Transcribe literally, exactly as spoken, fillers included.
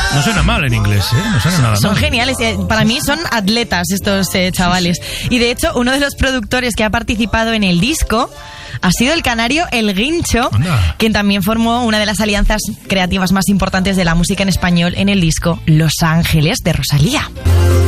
No suena mal en inglés, ¿eh? No suena nada mal. Son geniales. Para mí son atletas estos eh, chavales. Y de hecho, uno de los productores que ha participado en el disco ha sido el canario El Guincho, Anda. quien también formó una de las alianzas creativas más importantes de la música en español en el disco Los Ángeles de Rosalía.